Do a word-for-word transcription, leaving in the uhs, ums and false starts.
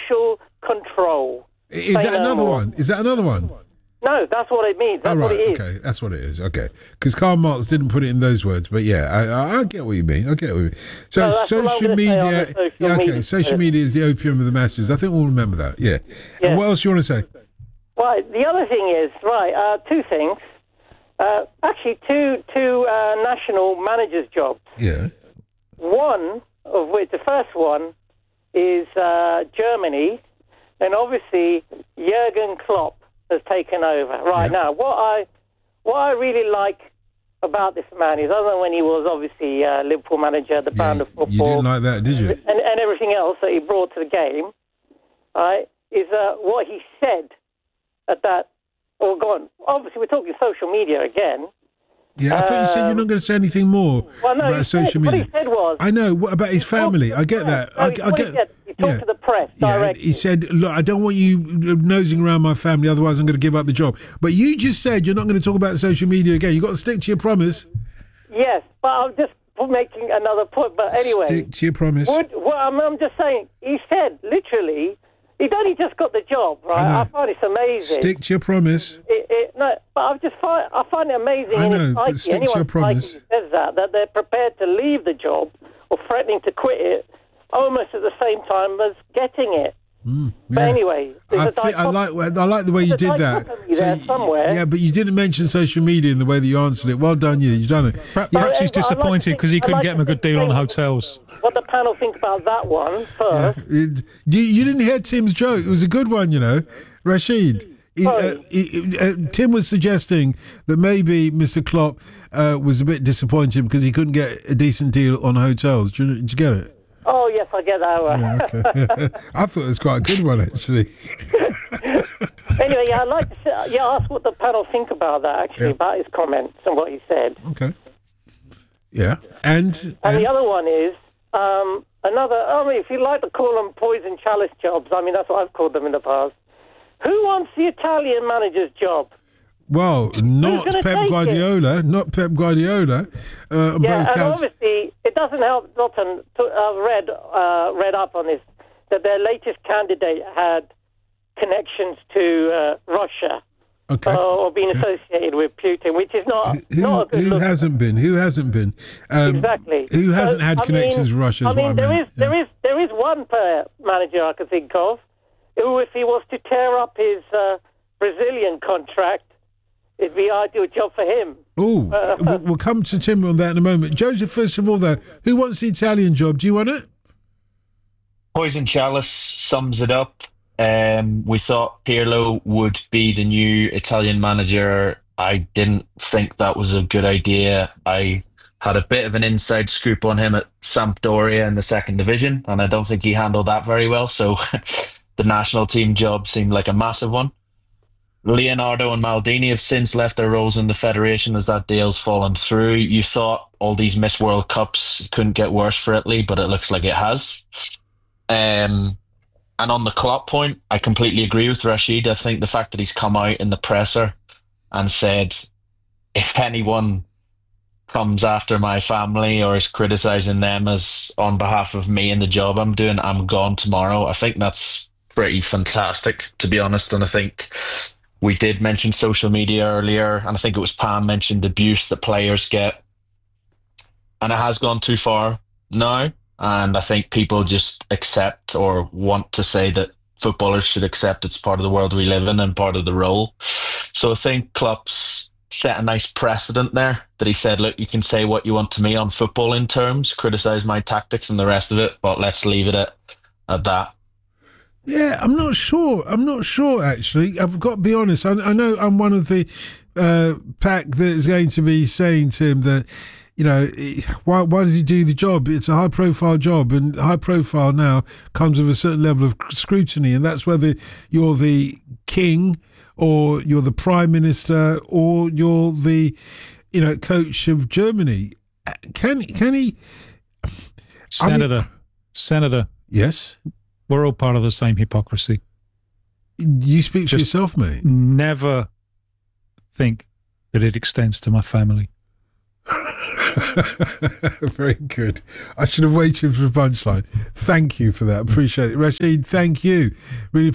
social control. Is Say that no another more. one? Is that another one? No, that's what it means. That's oh, right, what it is. okay, that's what it is. Okay, because Karl Marx didn't put it in those words, but yeah, I, I, I get what you mean. I get what you mean. So No, that's all I'm social gonna say on media, the social yeah, okay, media social bit. media is the opium of the masses. I think we'll remember that. Yeah. Yeah. And what else you want to say? Right. The other thing is right. Uh, two things. Uh, actually, two two uh, national managers' jobs. Yeah. One of which, the first one, is uh, Germany, and obviously Jurgen Klopp has taken over. Right Yeah. now, what I what I really like about this man is, other than when he was obviously uh, Liverpool manager, the Yeah, band of football, you didn't like that, did you? and, and everything else that he brought to the game, right, is uh, what he said at that. Oh, go on. Obviously, we're talking social media again. Yeah, I thought you said you're not going to say anything more Well, no, about he said, social what media. he said was... I know. What about his he talked family? to the I get press. that. No, I, he- I what get. he said, he talked to the press Yeah, directly. he said, "Look, I don't want you nosing around my family. Otherwise, I'm going to give up the job." But you just said you're not going to talk about social media again. You got to stick to your promise. Yes, but I'm just making another point. But anyway... Stick to your promise. Would, well, I'm, I'm just saying, he said, literally, he'd only just got the job, right? I know. I, find it's amazing. Stick to your promise. It, it, no, but I just find I find it amazing I in know, his but psyche. stick to Anyone's your promise. psyche who says that, that they're prepared to leave the job or threatening to quit it almost at the same time as getting it. Mm, But yeah. anyway, there's I, a think, I dichot- like I like the way you there's a did that. dichotomy there y- somewhere. Yeah, but you didn't mention social media in the way that you answered it. Well done, you. You've done it. Perhaps So, he's I'd like to disappointed think- because he I'd couldn't like get to him a good think deal on what- hotels. What the panel think about that one first. It, you, you didn't hear Tim's joke. It was a good one, you know. Rashid. He, uh, he, uh, Tim was suggesting that maybe Mister Klopp uh, was a bit disappointed because he couldn't get a decent deal on hotels. Did you, did you get it? Oh, yes, I get that one. Yeah, okay. I thought it was quite a good one, actually. Anyway, yeah, I'd like to say, yeah, ask what the panel think about that, actually, Yeah. about his comments and what he said. Okay. Yeah. And, And, and the other one is um, another, I mean, if you like to call them poison chalice jobs, I mean, that's what I've called them in the past. Who wants the Italian manager's job? well, not gonna Pep take Guardiola, not Pep Guardiola. Uh, on Yeah, both and counts. obviously, it doesn't help, Dalton, to, I've read, uh, read up on this, that their latest candidate had connections to uh, Russia. Okay. uh, or being Okay. associated with Putin, which is not, Who, not a good who look. hasn't been? Who hasn't been? Um, Exactly. Who So, hasn't had I connections mean- with Russia? Is I mean, what I there mean. is there is there is one player manager I can think of who, if he was to tear up his uh, Brazilian contract, it'd be an ideal job for him. Oh, we'll, we'll come to Tim on that in a moment. Joseph, first of all, though, who wants the Italian job? Do you want it? Poison Chalice sums it up. Um, we thought Pirlo would be the new Italian manager. I didn't think that was a good idea. I had a bit of an inside scoop on him at Sampdoria in the second division, and I don't think he handled that very well. So the national team job seemed like a massive one. Leonardo and Maldini have since left their roles in the federation as that deal's fallen through. You thought all these Miss World Cups couldn't get worse for Italy, but it looks like it has. Um, and on the Klopp point, I completely agree with Rashid. I think the fact that he's come out in the presser and said, if anyone comes after my family or is criticising them as on behalf of me and the job I'm doing, I'm gone tomorrow. I think that's pretty fantastic, to be honest. And I think we did mention social media earlier, and I think it was Pam mentioned abuse that players get. And it has gone too far now. And I think people just accept or want to say that footballers should accept it's part of the world we live in and part of the role. So I think Klopp's set a nice precedent there that he said, look, you can say what you want to me on footballing terms, criticise my tactics and the rest of it, but let's leave it at, at that. Yeah, I'm not sure. I'm not sure, actually. I've got to be honest. I, I know I'm one of the uh, pack that is going to be saying to him that, you know, why why does he do the job? It's a high-profile job, and high profile now comes with a certain level of scrutiny, and that's whether you're the king or you're the prime minister or you're the, you know, coach of Germany. Can can he? Senator, I mean, Senator, yes, we're all part of the same hypocrisy. you speak for Just- yourself, mate. Never think that it extends to my family. Very good. I should have waited for the punchline. Thank you for that. Appreciate it. Rashid, thank you. Really